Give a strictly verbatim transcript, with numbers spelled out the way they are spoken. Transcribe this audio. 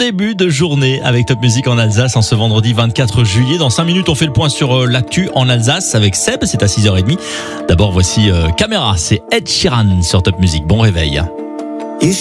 début de journée avec Top Music en Alsace en ce vendredi vingt-quatre juillet. Dans cinq minutes, on fait le point sur euh, l'actu en Alsace avec Seb, c'est à six heures trente. D'abord, voici euh, Caméra, c'est Ed Sheeran sur Top Music. Bon réveil.